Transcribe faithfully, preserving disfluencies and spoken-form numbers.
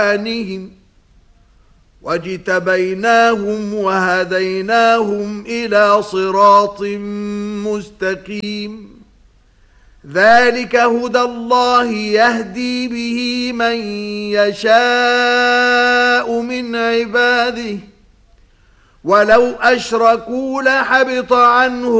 بإيمانهم واجتبيناهم وهديناهم إلى صراط مستقيم. ذلك هدى الله يهدي به من يشاء من عباده ولو أشركوا لحبط عنهم